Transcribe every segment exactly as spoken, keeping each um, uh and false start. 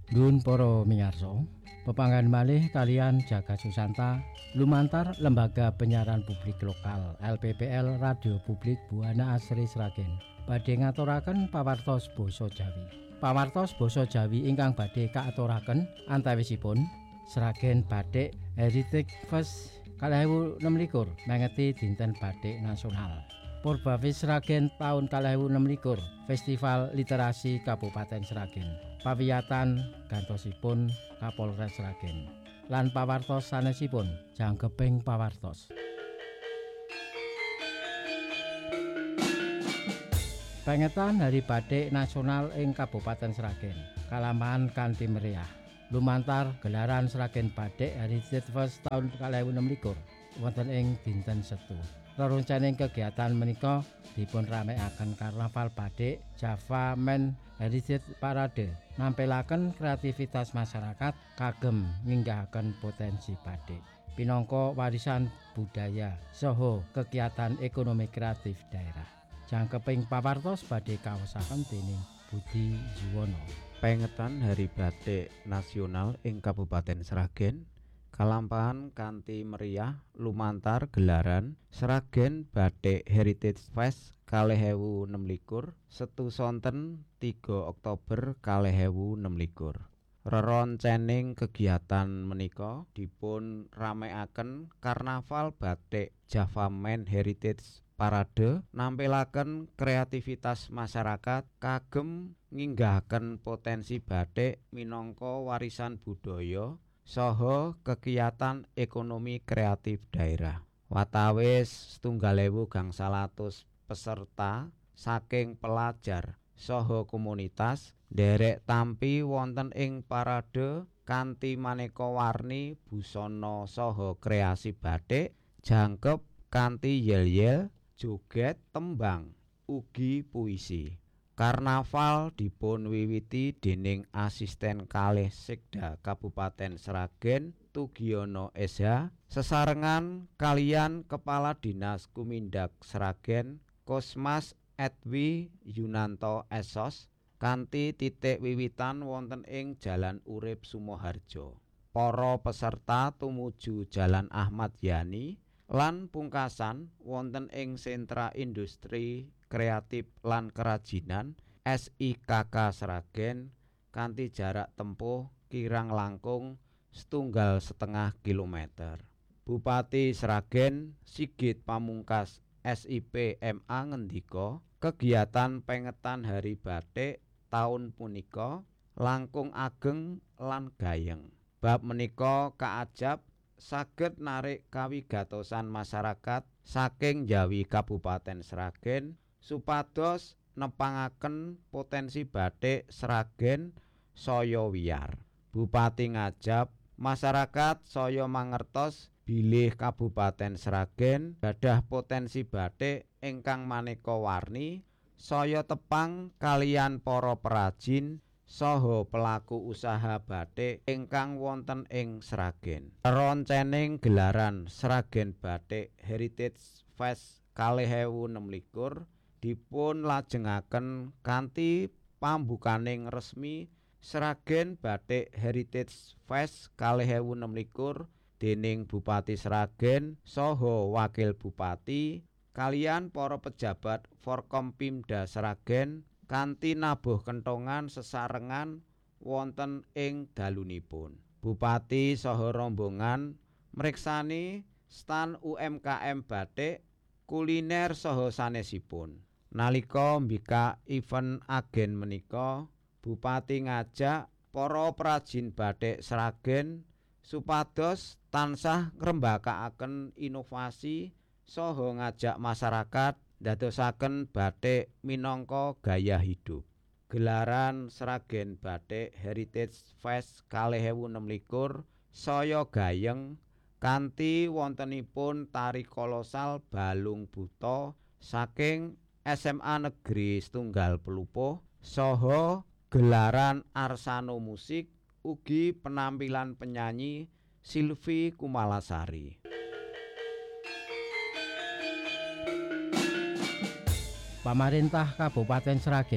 Nuwun para miyarsa, pepanggan malih kalian Jaga Susanta lumantar Lembaga Penyiaran Publik Lokal L P P L Radio Publik Buana Asri Sragen badhe ngaturaken pawartos basa Jawi. Pawartos basa Jawi ingkang badhe kaaturaken antawisipun Sragen Batik Heritage Fest kalih ewu enem likur mengeti dinten Batik Nasional. Purbawis Sragen taun kalih ewu enem likur Festival Literasi Kabupaten Sragen. Pawiyatan gantosipun Kapolres Sragen lan pawartos sanesipun jangkeping pawartos. Pengetan Hari Batik Nasional ing Kabupaten Sragen kalampahan kanthi meriah. Lumantar gelaran Sragen Batik Heritage Fest taun kalih ewu enem likur wonten ing dinten Setu. Reroncaning kegiatan menika dipun ramekaken Karnaval Batik Java Men Heritage Parade nampilaken kreativitas masyarakat kagem nginggahaken potensi batik pinangka warisan budaya saha kegiatan ekonomi kreatif daerah. Jangkeping pawartos badhe kaosaken dening Budi Jiwono. Pengetan Hari Batik Nasional ing Kabupaten Sragen kalampahan kanthi meriah lumantar gelaran Sragen Batik Heritage Fest kalih ewu enem likur Setu sonten tiga Oktober kalih ewu enem likur. Reroncening kegiatan menika dipun ramekaken Karnaval Batik Java Men Heritage Parade nampilaken kreativitas masyarakat kagem nginggahaken potensi batik minangka warisan budaya saha kegiatan ekonomi kreatif daerah. Watawis setunggal ewu gangsal atus peserta saking pelajar saha komunitas nderek tampi wonten ing parade kanthi maneka warni busana saha kreasi batik jangkep kanthi yel-yel, joget, tembang, ugi puisi. Karnaval dipun wiwiti dening asisten kalih Sekda Kabupaten Sragen Tugiono S H sesarengan kalian Kepala Dinas Kumindak Sragen Kosmas Edwi Yunanto S O S kanthi titik wiwitan wonten ing Jalan Urip Sumoharjo. Para peserta tumuju Jalan Ahmad Yani lan pungkasan wonten ing Sentra Industri Kreatif lan Kerajinan S I K K Sragen kanthi jarak tempuh kirang langkung setunggal setengah kilometer. Bupati Sragen Sigit Pamungkas S I P M A ngendika kegiatan pengetan Hari Batik taun punika langkung ageng lan gayeng. Bab menika kaajab saged narik kawigatosan masyarakat saking Jawi Kabupaten Sragen supados nepangaken potensi batik Sragen saya wiyar. Bupati ngajab masyarakat saya mangertos bilih Kabupaten Sragen gadah potensi batik ingkang maneka warni saya tepang kalian para perajin saha pelaku usaha batik ingkang wonten ing Sragen. Reroncening gelaran Sragen Batik Heritage Fest kalih ewu enem likur dipun lajengaken kanthi pambukaning resmi Sragen Batik Heritage Fest kalih ewu enem likur dening Bupati Sragen saha Wakil Bupati kalian para pejabat Forkompimda Sragen kanthi nabuh kentongan sesarengan wonten ing dalunipun. Bupati saha rombongan mriksani stan U M K M batik, kuliner saha sanesipun. Nalika mbikak event agen menika, Bupati ngajak para perajin batik Sragen supados tansah ngrembakakaken inovasi saha ngajak masyarakat ndadosaken batik minangka gaya hidup. Gelaran Sragen Batik Heritage Fest kalih ewu enem likur saya gayeng kanthi wontenipun tari kolosal balung buta saking S M A Negeri Setunggal Pelupuh saha gelaran Arsano Musik ugi penampilan penyanyi Silvi Kumalasari. Pamarentah Kabupaten Sragen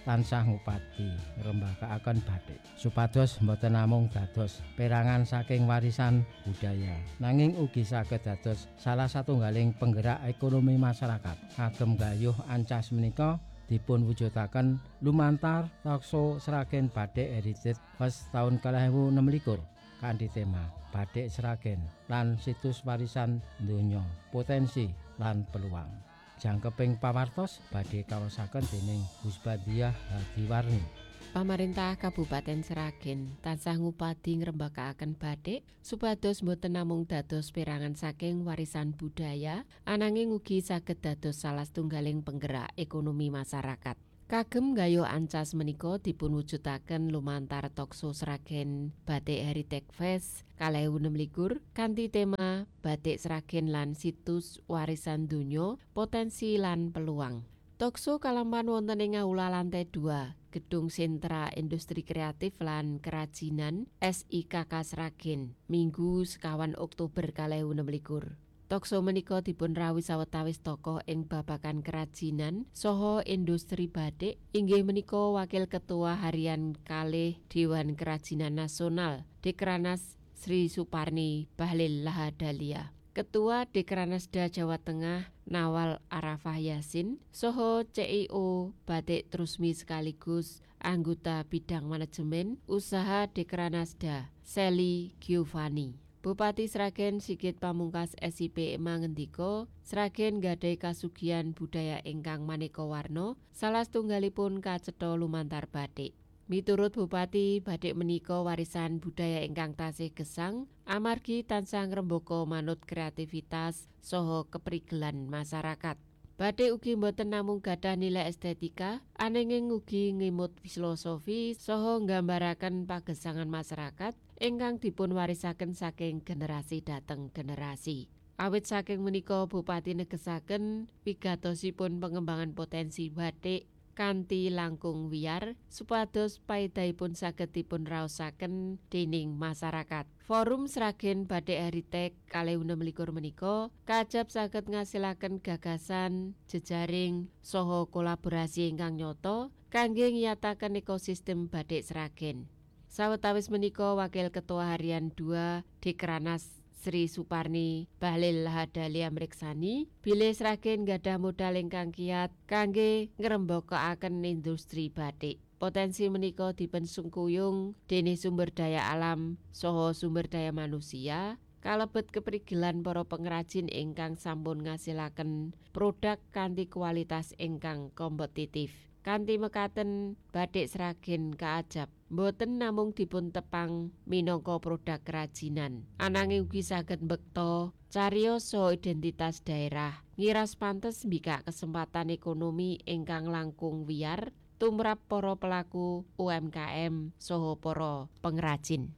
tansah ngupati ngrembakakaken batik supados boten namung dados perangan saking warisan budaya nanging ugi saged dados salah satunggaling penggerak ekonomi masyarakat. Kagem gayuh ancas menika dipun wujudaken lumantar Tokso Sragen Batik Heritage Fest taun kalih ewu enem likur kanthi tema Batik Sragen lan situs warisan donya potensi lan peluang. Jangkeping pawartos badhe kawasaken dening Husbadiah Hadiwarni. Pamarentah Kabupaten Sragen tansah ngupadi ngrembakakaken batik supados boten namung dados perangan saking warisan budaya ananging ugi saged dados salah setunggaling penggerak ekonomi masyarakat. Kagem gayuh ancas menika dipun wujudaken lumantar Tokso Sragen Batik Heritage Fest kalih ewu enem likur kanthi tema Batik Sragen lan situs warisan donya potensi lan peluang. Tokso kalampan wonten ing aula lantai dua Gedung Sentra Industri Kreatif lan Kerajinan S I K K Sragen Minggu sekawan Oktober kalih ewu enem likur. Tokso menika dipun rawuh sawetawis tokoh ing babagan kerajinan saha industri batik inggih menika Wakil Ketua Harian kalih Dewan Kerajinan Nasional Dekranas Sri Suparni Bahlil Lahadalia, Ketua Dekranasda Jawa Tengah Nawal Arafah Yasin saha C I O Batik Trusmi sekaligus anggota bidang manajemen usaha Dekranasda Sally Giovanni. Bupati Sragen Sigit Pamungkas S I P mangendika Sragen gadhahi kasugihan budaya ingkang maneka warna salah setunggalipun kacetha lumantar batik. Miturut Bupati, batik menika warisan budaya ingkang tasih gesang amargi tansah ngrembaka manut kreativitas saha keprigelan masyarakat. Batik ugi boten namung gadhah nilai estetika, ananging ugi ngimut filosofi saha nggambaraken pagesangan masyarakat ingkang dipun warisaken saking generasi dhateng generasi. Awit saking menika Bupati negesaken wigatosipun pengembangan potensi batik kanthi langkung wiyar supados paedahipun saged dipun raosaken dening masyarakat. Forum Sragen Batik Heritage kalih enem likur menika kajab saged ngasilaken gagasan, jejaring saha kolaborasi ingkang nyata kangge ngiyataken ekosistem batik Sragen. Sawetawis menika Wakil Ketua Harian dua Dekranas Sri Suparni Bahlil Lahadalia mriksani bilih Sragen gadhah modal ingkang kiyat kangge ngrembakakaken industri batik. Potensi menika dipun sungkuyung dening sumber daya alam saha sumber daya manusia kalebet keprigelan para pengrajin ingkang sampun ngasilaken produk kanthi kualitas ingkang kompetitif. Kanthi mekaten batik Sragen kaajab boten namung dipun tepang minangka produk kerajinan, ananging ugi saged mbekta cariyos saha identitas daerah, ngiras pantes mbikak kesempatan ekonomi ingkang langkung wiyar tumrap para pelaku U M K M saha para pengrajin.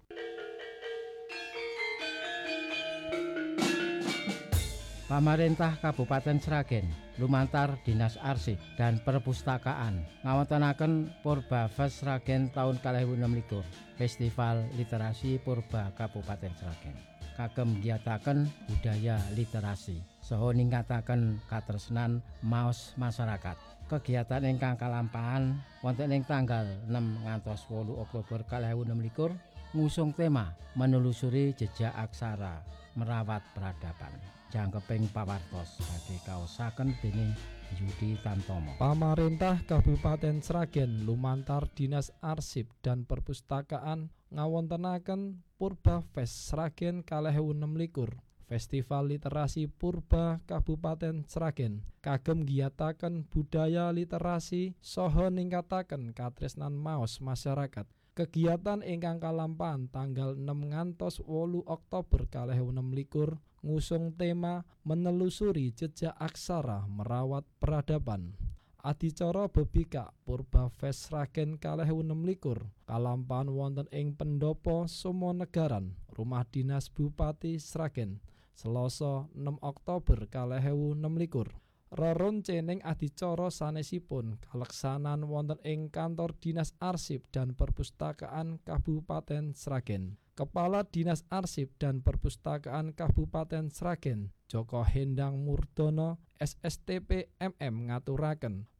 Pamarentah Kabupaten Sragen lumantar Dinas Arsip dan Perpustakaan ngawontenaken Purba Fest Sragen taun kalih ewu enem likur, Festival Literasi Purba Kabupaten Sragen. Kagem ngiyataken budaya literasi saha ningkataken katresnan maos masyarakat. Kegiatan ingkang kalampahan wonten ing tanggal enam ngantos wolu Oktober kalih ewu enem likur ngusung tema menelusuri jejak aksara merawat peradaban. Jangkeping pawartos badhe kaosaken dening Yudi Tantomo. Pamarentah Kabupaten Sragen lumantar Dinas Arsip dan Perpustakaan ngawontenaken Purba Fest Sragen kalih ewu enem likur. Festival Literasi Purba Kabupaten Sragen kagem ngiyataken budaya literasi saha ningkataken katresnan maos masyarakat. Kegiatan ingkang kalampahan tanggal enam ngantos wolu Oktober kalih ewu enem likur ngusung tema menelusuri jejak aksara merawat peradaban. Adicara bebikak Purba Fest Sragen kalih ewu enem likur kalampahan wonten ing Pendopo Sumonegaran, Rumah Dinas Bupati Sragen, Selasa enam Oktober kalih ewu enem likur. Reroncening adicara sanesipun kaleksanan wonten ing Kantor Dinas Arsip dan Perpustakaan Kabupaten Sragen. Kepala Dinas Arsip dan Perpustakaan Kabupaten Sragen, Joko Hendang Murdono S S T P M M ngaturaken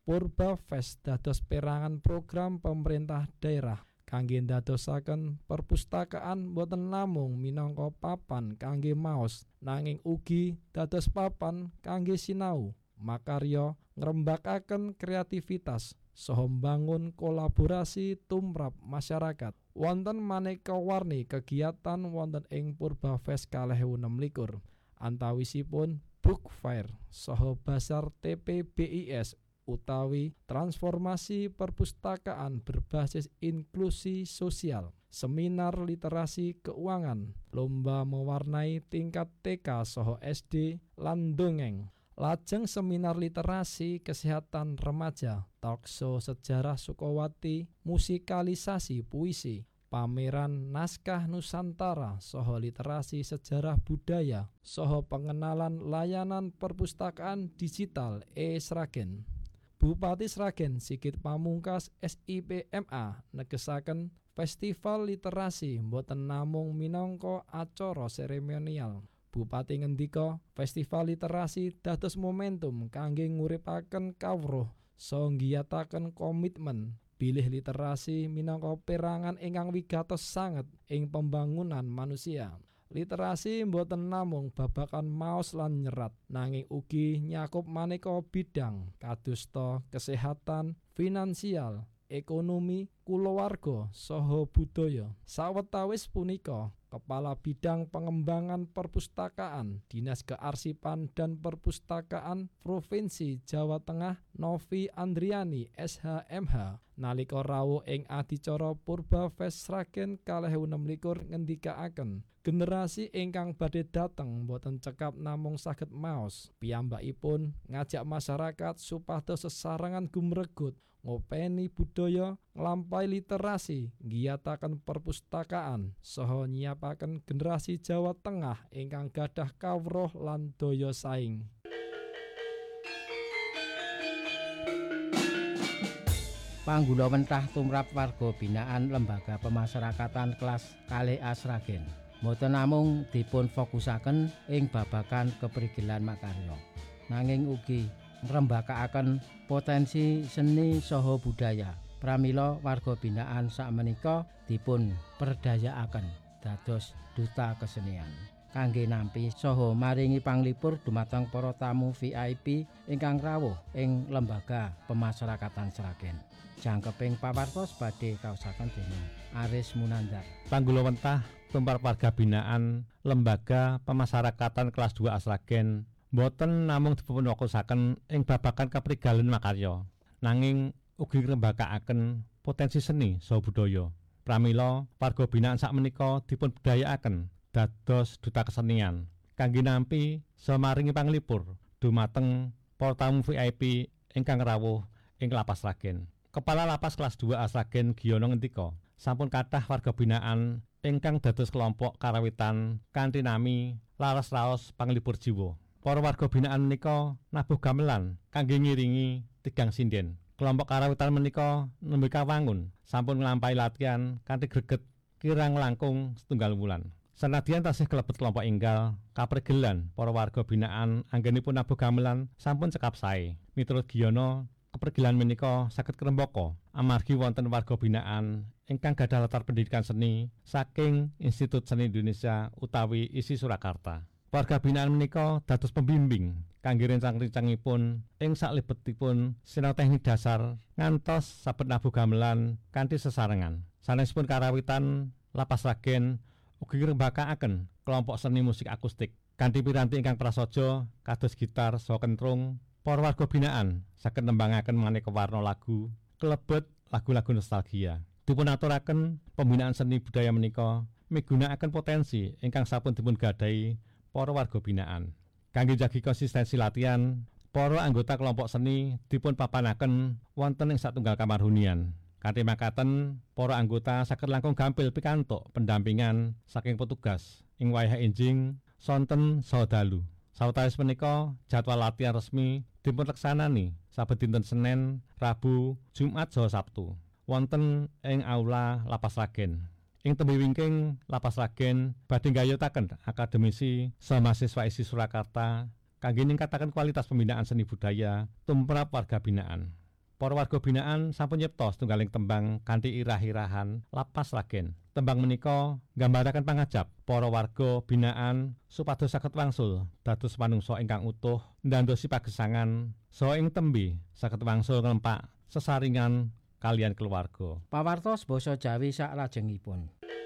Purbafest dados perangan program pemerintah daerah kangge ndadosaken perpustakaan boten namung minangka papan kangge maos nanging ugi dados papan kangge sinau, makarya, ngrembakaken kreativitas saha mbangun kolaborasi tumrap masyarakat. Wonten maneka warni kegiatan wonten ing Purbafest kalih ewu enem likur. Antawisipun book fair saha basar T P B I S utawi transformasi perpustakaan berbasis inklusi sosial, seminar literasi keuangan, lomba mewarnai tingkat T K saha S D lan dongeng. Lajeng seminar literasi kesehatan remaja, talkshow sejarah Sukowati, musikalisasi puisi, pameran naskah Nusantara saha literasi sejarah budaya, saha pengenalan layanan perpustakaan digital e-Sragen. Bupati Sragen Sigit Pamungkas S I P M A negesaken festival literasi boten namung minangka acara seremonial. Bupati ngendika festival literasi dados momentum kangge nguripaken kawruh saha nggiyataken komitmen bilih literasi minangka perangan ingkang wigatos sanget ing pembangunan manusia. Literasi mboten namung babagan maos lan nyerat, nanging ugi nyakup maneka bidang kadosta kesehatan, finansial, ekonomi, kulawarga saha budaya. Sawetawis punika Kepala Bidang Pengembangan Perpustakaan Dinas Kearsipan dan Perpustakaan Provinsi Jawa Tengah Novi Andriani S H M H nalika rawuh ing adicara Purbafest Sragen kalih ewu enem likur ngendikaaken generasi ingkang badhe dateng boten cekap namung saged maos, piyambakipun ngajak masyarakat supados sesarengan gumregut ngopeni budaya, nglampahi literasi, nggiyataken perpustakaan saha nyiapaken generasi Jawa Tengah ingkang gadah kawruh lan daya saing. Pangguna wentah tumrap warga binaan Lembaga Pemasyarakatan kelas kalih A Sragen boten namung dipun fokusaken ing babagan keprigelan makarya, nanging ugi ngrembakakaken potensi seni saha budaya. Pramila warga binaan sakmenika dipun perdayaaken dados duta kesenian kangge nampi saha maringi panglipur dumateng para tamu V I P ingkang rawuh ing Lembaga Pemasyarakatan Sragen. Jangkeping pawartos badhe kaosaken dening Aris Munandar. Panggula wentah tumrap warga binaan Lembaga Pemasyarakatan kelas dua A Sragen boten namung dipun fokusaken ing babagan kaprigelan makarya, nanging ugi ngrembakakaken potensi seni saha budaya. Pramila warga binaan sakmenika dipun budayakaken dados duta kesenian kangge nampi samaringi panglipur dumateng para tamu V I P ingkang rawuh ing Lapas Sragen. Kepala Lapas kelas dua A Sragen Giono ngendika, sampun kathah warga binaan ingkang dados kelompok karawitan kanthi nami laras raos panglipur jiwa. Para warga binaan menika nabuh gamelan kangge ngiringi tigang sinden. Kelompok karawitan menika nembe kawangun sampun nglampahi latihan kanthi greget kirang langkung setunggal wulan. Senadyan tasih kelebet kelompok enggal, kaprigelan para warga binaan anggenipun nabuh gamelan sampun cekap sae. Miturut Giono, kaprigelan menika saged krembaka amargi wonten warga binaan ingkang gadah latar pendidikan seni saking Institut Seni Indonesia utawi I S I Surakarta. Warga binaan menika dados pembimbing kangge rencang-rencangipun ing saklebetipun sinau teknik dasar ngantos saben nabuh gamelan kanthi sesarengan. Sanesipun karawitan Lapas Sragen ugi ngrembakakaken kelompok seni musik akustik kanthi piranti ingkang prasaja kados gitar saha kentrung. Para warga binaan saged nembangaken maneka warna lagu kelebet lagu-lagu nostalgia. Dipun aturaken pembinaan seni budaya menika migunakaken potensi ingkang sampun dipun gadahi para warga binaan. Kangge njagi konsistensi latihan, para anggota kelompok seni dipun papanaken wonten ing satunggal kamar hunian. Kanthi makaten, para anggota saged langkung gampil pikantuk pendampingan saking petugas ing wayah enjing, sonten saha dalu. Sawetawis menika jadwal latihan resmi dipun leksanani saben dinten Senin, Rabu, Jumat saha Sabtu wonten ing aula Lapas Sragen. Ing tembe wingking Lapas Sragen badhe nggayutaken akademisi saha mahasiswa I S I Surakarta kangge ningkataken kualitas pembinaan seni budaya tumrap warga binaan. para warga binaan sampun nyipta setunggaling tembang kanthi irah-irahan lapas Sragen. Tembang menika nggambaraken pangajap para warga binaan supados saged wangsul dados manungsa ingkang utuh, ndandosi pagesangan saha ing tembe saged wangsul nglempak sesaringan kalian keluarga. Pawartos basa Jawi saklajengipun.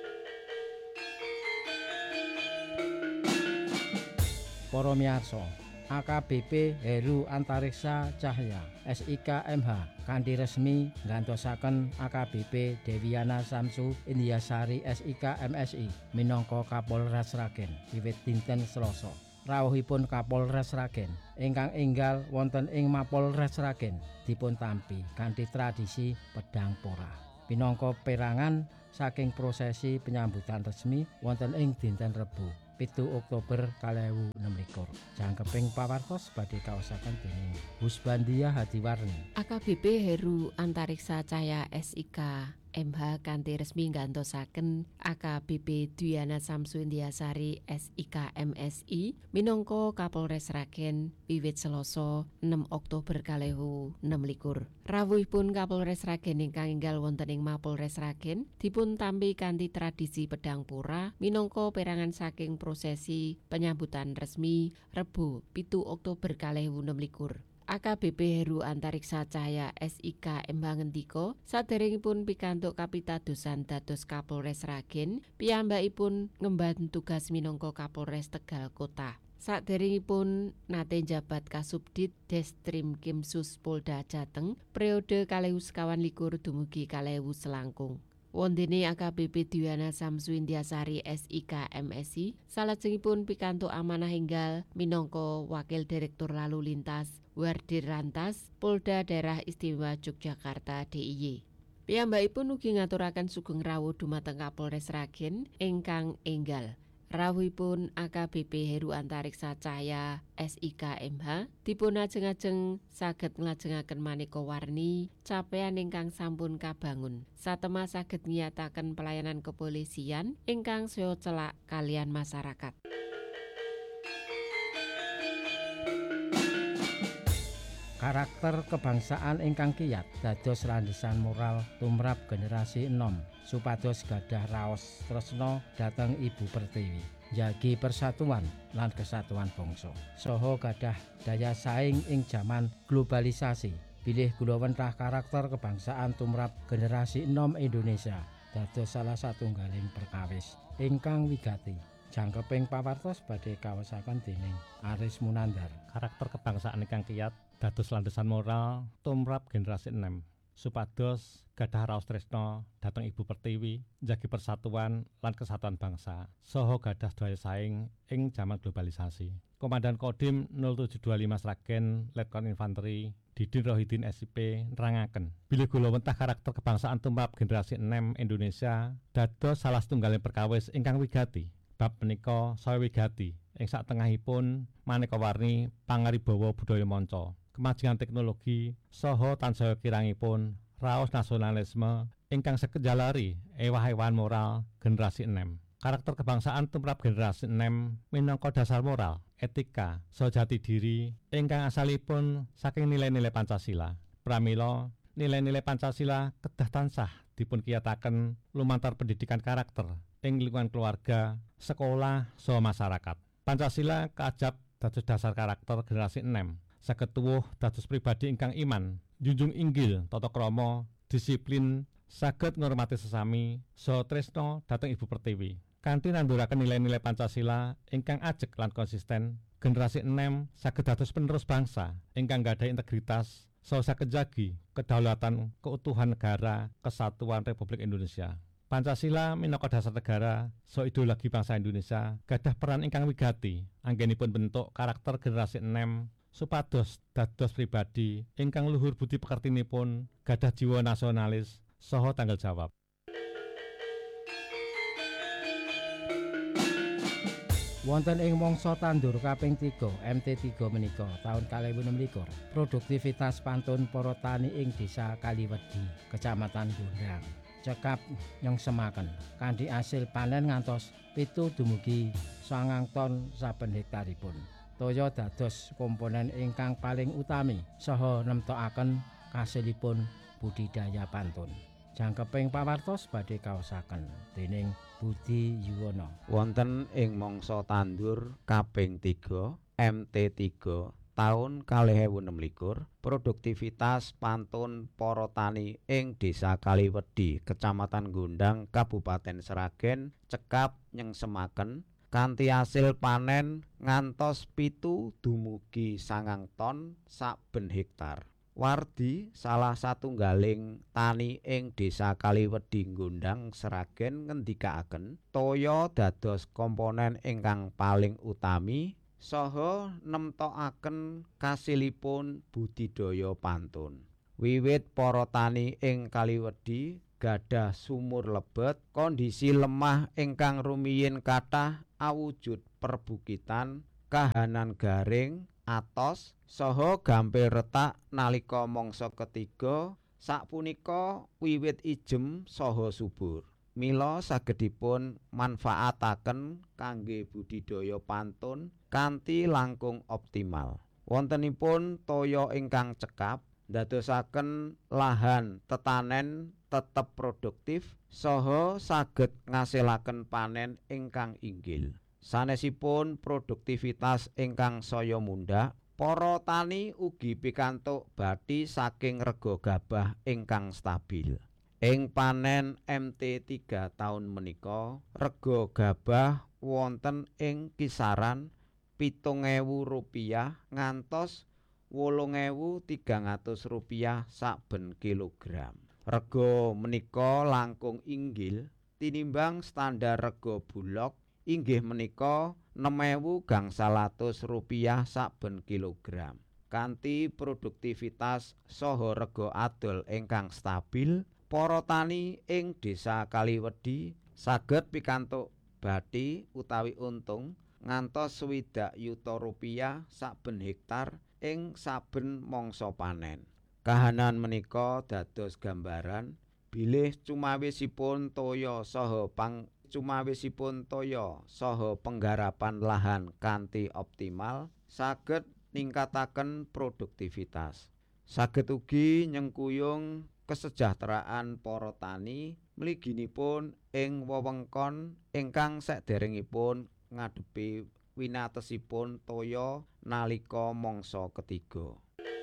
Para miyarsa, A K B P Heru Antariksa Cahya S I K M H kanthi resmi nggantosaken A K B P Deviana Samsu Indiasari S I K M S I minangka Kapolres Sragen wiwit dinten Selasa. Rawuhipun Kapolres Sragen ingkang enggal wonten ing Mapolres Sragen dipun tampi kanthi tradisi pedang porah minangka perangan saking prosesi penyambutan resmi wonten ing dinten Rebo pitu Oktober kalih ewu enem likur. Jangkeping pawartos badhe kaosaken dening Husbandia Hadiwarni. A K B P Heru Antariksa Cahya S I K M H kanthi resmi nggantosaken A K B P Dwiana Samsu Indiasari S I K M S I minangka Kapolres Sragen wiwit Selasa enam Oktober kalih ewu enem likur. Rawuhipun Kapolres Sragen ingkang enggal wonten ing Mapolres Sragen dipun tampi kanthi tradisi pedang pora minangka perangan saking prosesi penyambutan resmi Rebo pitu Oktober kalih ewu enem likur. A K B P Heru Antariksa Cahya S I K M H ngendika saderengipun pikantuk kapitadosan dados Kapolres Sragen piyambakipun ngemban tugas minangka Kapolres Tegal Kota. Saderengipun nate njabat Kasubdit Destrim Kimsus Polda Jateng periode kalih ewu sekawan likur dumugi kalih ewu selangkung. Wondene A K B P Dwiana Samsu Indiasari S I K M S I salajengipun pikantuk amanah enggal minangka Wakil Direktur Lalu Lintas Wardir Rantas Polda Daerah Istimewa Yogyakarta D I Y. Piyambakipun ugi ngaturaken sugeng rawuh dumateng Kapolres Sragen ingkang enggal. Rawuhipun A K B P Heru Antariksa Cahya S I K M H dipun ajeng-ajeng saged nglajengaken maneka warni capaian ingkang sampun kabangun. Satemah saged nyataken pelayanan kepolisian ingkang saya celak kalian masyarakat. Karakter kebangsaan ingkang kiyat dados landasan moral tumrap generasi enom supados gadah raos tresna dhateng Ibu Pertiwi, njagi persatuan lan kesatuan bangsa saha gadah daya saing ing jaman globalisasi. Bilih kula wentah karakter kebangsaan tumrap generasi enom Indonesia dados salah satunggaling perkawis ingkang wigati. Jangkeping pawartos badhe kawasaken dening Aris Munandar. Karakter kebangsaan ingkang kiyat dados landasan moral tumrap generasi enem supados gadah raos tresna dhateng Ibu Pertiwi, njagi persatuan lan kesatuan bangsa saha gadah daya saing ing jaman globalisasi. Komandan Kodim nol tujuh dua lima Sragen Letkol Infanteri Didin Rohidin S I P nerangaken bilih kula wentah karakter kebangsaan tumrap generasi enem Indonesia dados salah setunggaling perkawis ingkang wigati. Bab menika saya wigati ing satengahipun maneka warni pangaribawa budaya manca, kemajuan teknologi saha tansaya kirangipun raos nasionalisme ingkang sekejalari ewah-ewahan moral generasi enem. Karakter kebangsaan tumrap generasi enem minangka dasar moral, etika, saha jati diri ingkang asalipun saking nilai-nilai Pancasila. Pramila nilai-nilai Pancasila kedah tansah dipun kiyataken lumantar pendidikan karakter ing lingkungan keluarga, sekolah, saha masyarakat. Pancasila kaajab dados dasar karakter generasi enem. Saged tuwuh dados pribadi ingkang iman, junjung inggil tata krama, disiplin, saged ngurmati sesami, saha tresna dhateng Ibu Pertiwi. Kanthi nanduraken nilai-nilai Pancasila ingkang ajeg lan konsisten, generasi enem saged dados penerus bangsa ingkang gadhahi integritas saha saged njagi kedaulatan keutuhan negara kesatuan Republik Indonesia. Pancasila minangka dasar negara saha ideologi bangsa Indonesia gadah peran ingkang wigati anggenipun bentuk karakter generasi enem supados dados pribadi ingkang luhur budi pekertinipun, gadah jiwa nasionalis saha tanggung jawab. Wonten ing mangsa tandur kaping tiga M T tiga menika taun kalih ewu enem likur, produktivitas pantun para tani ing Desa Kaliwedi, Kecamatan Gondang, cekap nyengsemaken kanthi asil panen ngantos pitu dumugi sangang ton saben hektaripun. Toya dados komponen ingkang paling utami saha nemtokaken kasilipun budidaya pantun. Jangkeping pawartos badhe kaosaken dening Budi Yuwono. Wonten ing mangsa tandur kaping tiga M T tiga taun kalih ewu enem likur, produktivitas pantun para tani ing Desa Kaliwedi, Kecamatan Gondang, Kabupaten Sragen cekap nyengsemaken kanthi asil panen ngantos pitu dumugi sangang ton saben hektar. Wardi salah satunggaling tani ing Desa Kaliwedi Gondang Sragen ngendikaaken toya dados komponen ingkang paling utami saha nemtokaken kasilipun budidaya pantun. Wiwit para tani ing Kaliwedi gadah sumur lebet, kondisi lemah ingkang rumiyin kathah awujud perbukitan, kahanan garing, atos, saha gampil retak nalika mangsa ketiga, sapunika wiwit ijem saha subur. Mila sagedipun manfaataken kangge budidaya pantun kanthi langkung optimal. Wontenipun toya ingkang cekap ndadosaken lahan tetanen tetep produktif saha saged ngasilaken panen ingkang inggil. Sanesipun produktivitas ingkang saya mundhak, para tani ugi pikantuk bathi saking rega gabah ingkang stabil. Ing panen M T tiga taun menika, rega gabah wonten ing kisaran pitung ewu rupiah ngantos wolung ewu tigang atus rupiah saben kilogram. Rega menika langkung inggil tinimbang standar rega bulog inggih menika enem ewu gangsal atus rupiah saben kilogram. Kanthi produktivitas saha rega adol ingkang stabil, para tani ing Desa Kaliwedi saged pikantuk bathi utawi untung ngantos swidak yuta rupiah saben hektar ing saben mangsa panen. Kahanan menika dados gambaran bilih cumawisipun toya saha pang cumawisipun toya saha penggarapan lahan kanthi optimal saged ningkataken produktivitas. Saged ugi nyengkuyung kesejahteraan para tani mliginipun ing wewengkon ingkang saderengipun ngadepi winatesipun toya nalika mangsa ketiga.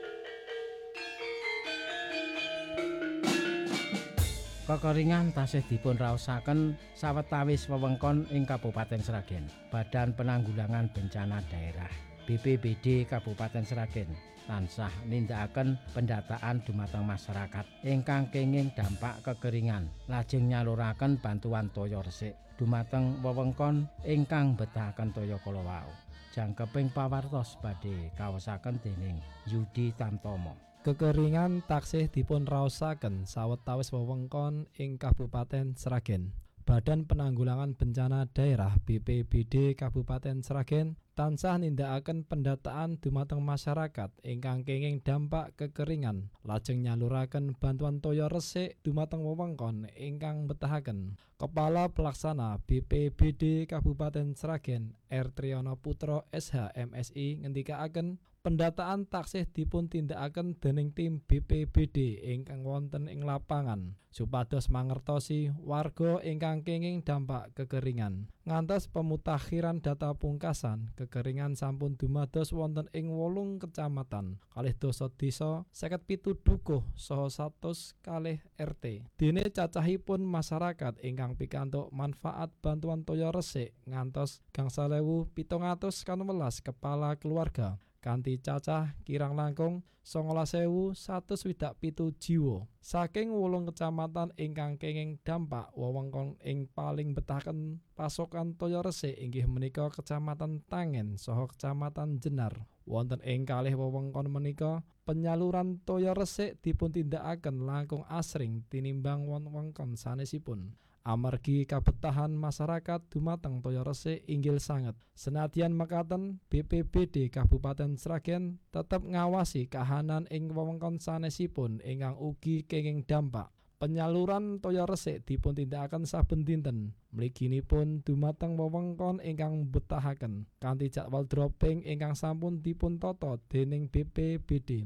Kekeringan tasih dipun raosaken sawetawis wewengkon ing Kabupaten Sragen. Badan Penanggulangan Bencana Daerah B P B D Kabupaten Sragen tansah nindakaken pendataan dumateng masyarakat ingkang kenging dampak kekeringan, lajeng nyaluraken bantuan toya resik dumateng wewengkon ingkang betahaken toya kala wau. Jangkeping pawartos badhe kaosaken dening Yudi Tamtomo. Kekeringan taksih dipun raosaken sawetawis wewengkon ing Kabupaten Sragen. Badan Penanggulangan Bencana Daerah B P B D Kabupaten Sragen tansah nindakaken pendataan dumateng masyarakat ingkang kenging dampak kekeringan, lajeng nyaluraken bantuan toya resik dumateng wewengkon ingkang betahaken. Kepala Pelaksana B P B D Kabupaten Sragen R Triyono Putro S H M S I ngendikaaken pendataan taksih dipun tindakaken dening tim B P B D ingkang wonten ing lapangan supados mangertosi warga ingkang kenging dampak kekeringan. Ngantos pemutakhiran data pungkasan, kekeringan sampun dumados wonten ing wolung kecamatan, kalih dasa desa, seket pitu dukuh saha satus kalih R T. Dene cacahipun masyarakat ingkang pikantuk manfaat bantuan toya resik ngantos gangsal ewu pitung atus kanewelas kepala keluarga. Kanthi cacah kirang langkung songolas ewu satus swidak pitu jiwa. Saking wolung kecamatan ingkang kenging dampak wewengkon ing paling betahaken pasokan toya resik inggih menika Kecamatan Tangen saha Kecamatan Jenar. Wonten ing kalih wewengkon menika penyaluran toya resik dipun tindakaken langkung asring tinimbang wewengkon sanesipun. Amargi kabetahan masyarakat dumateng toya resik inggil sanget. Senadyan mekaten, B P B D Kabupaten Sragen tetep ngawasi kahanan ing wewengkon sanesipun ingkang ugi kenging dampak. Penyaluran toya resik dipun tindakaken saben dinten. Mliginipun dumateng wewengkon ingkang betahaken kanthi jadwal dropping ingkang sampun dipun tata dening B P B D.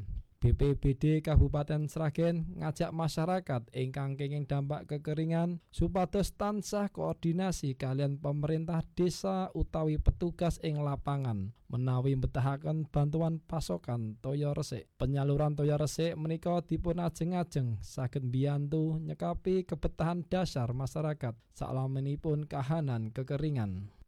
B P B D Kabupaten Sragen ngajak masyarakat ingkang kenging dampak kekeringan supados tansah koordinasi kalian pemerintah desa utawi petugas ing lapangan menawi mbetahaken bantuan pasokan toya resik. Penyaluran toya resik menika dipun ajeng-ajeng saged mbiyantu nyekapi kebetahan dasar masyarakat saklaminipun kahanan kekeringan.